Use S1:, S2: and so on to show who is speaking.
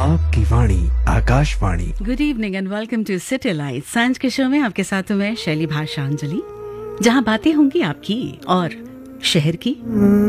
S1: आपकी वाणी Akashvani.
S2: Good evening and welcome to city light. सांझ के शो में आपके साथ हूं मैं शैली भाषांजलि, जहां बातें होंगी आपकी और शहर की।